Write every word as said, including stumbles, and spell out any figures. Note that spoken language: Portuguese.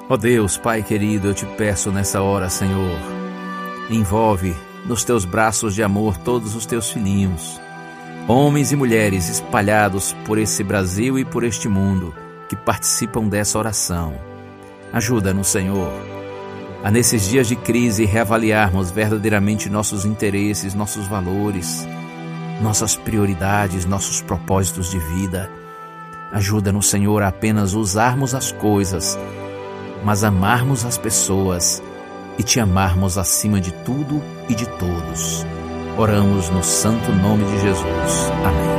Ó Deus, Pai querido, eu te peço nessa hora, Senhor, envolve nos teus braços de amor todos os teus filhinhos, homens e mulheres espalhados por esse Brasil e por este mundo que participam dessa oração. Ajuda-nos, Senhor, a nesses dias de crise reavaliarmos verdadeiramente nossos interesses, nossos valores, nossas prioridades, nossos propósitos de vida. Ajuda-nos, Senhor, a apenas usarmos as coisas, mas amarmos as pessoas e te amarmos acima de tudo e de todos. Oramos no santo nome de Jesus. Amém.